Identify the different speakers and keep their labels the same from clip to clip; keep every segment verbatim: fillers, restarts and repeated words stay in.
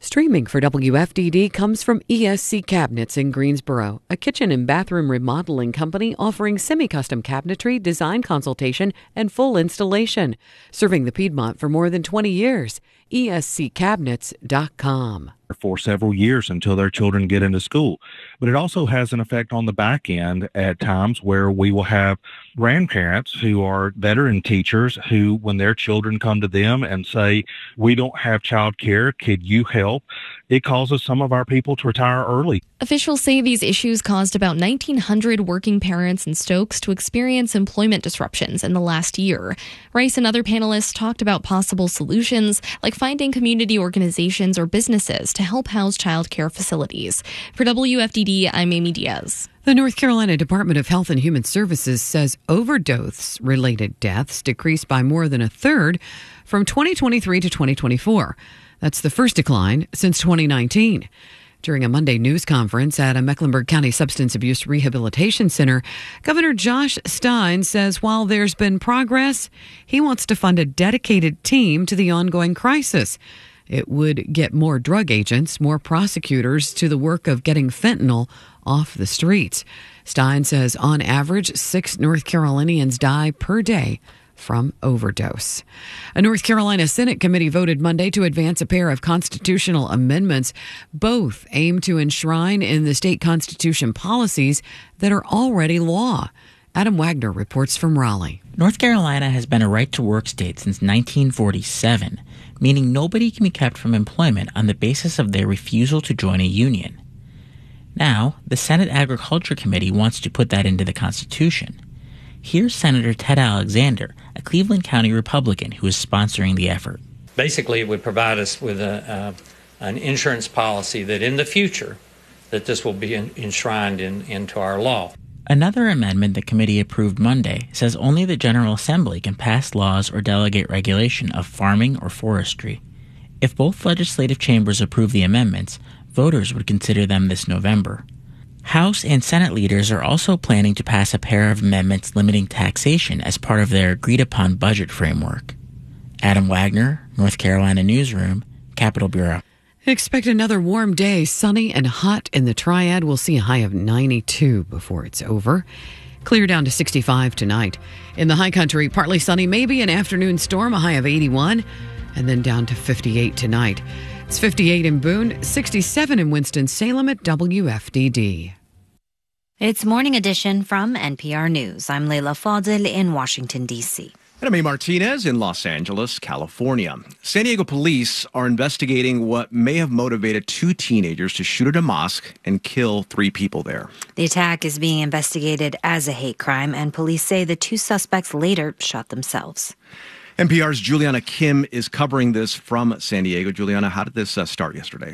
Speaker 1: Streaming for W F D D comes from E S C Cabinets in Greensboro, a kitchen and bathroom remodeling company offering semi-custom cabinetry, design consultation, and full installation. Serving the Piedmont for more than twenty years. E S C cabinets dot com.
Speaker 2: For several years until their children get into school. But it also has an effect on the back end at times where we will have grandparents who are veteran teachers who, when their children come to them and say, we don't have child care, could you help? It causes some of our people to retire early.
Speaker 3: Officials say these issues caused about nineteen hundred working parents in Stokes to experience employment disruptions in the last year. Rice and other panelists talked about possible solutions, like finding community organizations or businesses to help house child care facilities. For W F D D, I'm Amy Diaz.
Speaker 1: The North Carolina Department of Health and Human Services says overdose-related deaths decreased by more than a third from twenty twenty-three to twenty twenty-four. That's the first decline since twenty nineteen. During a Monday news conference at a Mecklenburg County Substance Abuse Rehabilitation Center, Governor Josh Stein says while there's been progress, he wants to fund a dedicated team to the ongoing crisis. It would get more drug agents, more prosecutors to the work of getting fentanyl off the streets. Stein says on average, six North Carolinians die per day from overdose. A North Carolina Senate committee voted Monday to advance a pair of constitutional amendments. Both aim to enshrine in the state constitution policies that are already law. Adam Wagner reports from Raleigh.
Speaker 4: North Carolina has been a right-to-work state since nineteen forty-seven, meaning nobody can be kept from employment on the basis of their refusal to join a union. Now, the Senate Agriculture Committee wants to put that into the Constitution. Here's Senator Ted Alexander, a Cleveland County Republican who is sponsoring the effort.
Speaker 5: Basically, it would provide us with a, uh, an insurance policy that in the future, that this will be in, enshrined in, into our law.
Speaker 4: Another amendment the committee approved Monday says only the General Assembly can pass laws or delegate regulation of farming or forestry. If both legislative chambers approve the amendments, voters would consider them this November. House and Senate leaders are also planning to pass a pair of amendments limiting taxation as part of their agreed-upon budget framework. Adam Wagner, North Carolina Newsroom, Capitol Bureau.
Speaker 1: Expect another warm day, sunny and hot in the Triad. We'll see a high of ninety-two before it's over. Clear down to sixty-five tonight. In the high country, partly sunny, maybe an afternoon storm, a high of eighty-one, and then down to fifty-eight tonight. It's fifty-eight in Boone, sixty-seven in Winston-Salem at W F D D.
Speaker 6: It's Morning Edition from N P R News. I'm Leila Fadil in Washington, D C
Speaker 7: And I'm A. Martinez in Los Angeles, California. San Diego police are investigating what may have motivated two teenagers to shoot at a mosque and kill three people there.
Speaker 6: The attack is being investigated as a hate crime, and police say the two suspects later shot themselves.
Speaker 7: N P R's Juliana Kim is covering this from San Diego. Juliana, how did this uh, start yesterday?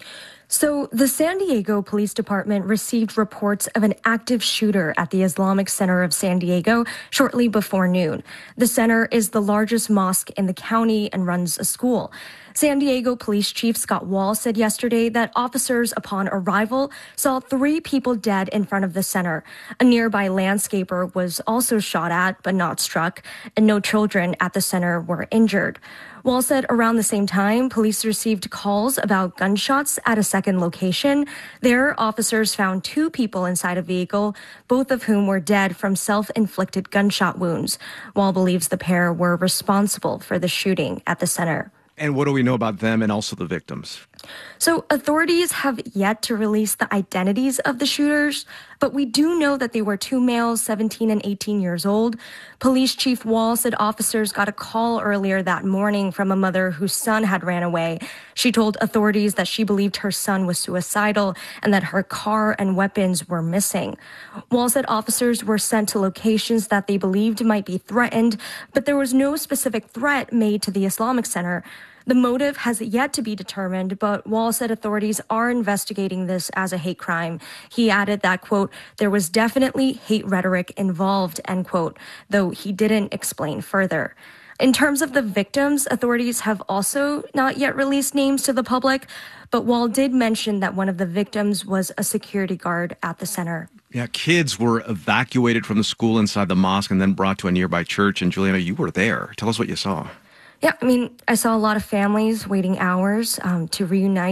Speaker 8: So the San Diego Police Department received reports of an active shooter at the Islamic Center of San Diego shortly before noon. The center is the largest mosque in the county and runs a school. San Diego Police Chief Scott Wall said yesterday that officers upon arrival saw three people dead in front of the center. A nearby landscaper was also shot at but not struck, and no children at the center were injured. Wall said around the same time, police received calls about gunshots at a second location. There, officers found two people inside a vehicle, both of whom were dead from self-inflicted gunshot wounds. Wall believes the pair were responsible for the shooting at the center.
Speaker 7: And what do we know about them and also the victims?
Speaker 8: So authorities have yet to release the identities of the shooters, but we do know that they were two males, seventeen and eighteen years old. Police Chief Wall said officers got a call earlier that morning from a mother whose son had ran away. She told authorities that she believed her son was suicidal and that her car and weapons were missing. Wall said officers were sent to locations that they believed might be threatened, but there was no specific threat made to the Islamic Center. The motive has yet to be determined, but Wall said authorities are investigating this as a hate crime. He added that, quote, there was definitely hate rhetoric involved, end quote, though he didn't explain further. In terms of the victims, authorities have also not yet released names to the public, but Wall did mention that one of the victims was a security guard at the center.
Speaker 7: Yeah, kids were evacuated from the school inside the mosque and then brought to a nearby church. And Juliana, you were there. Tell us what you saw.
Speaker 8: Yeah, I mean, I saw a lot of families waiting hours um, to reunite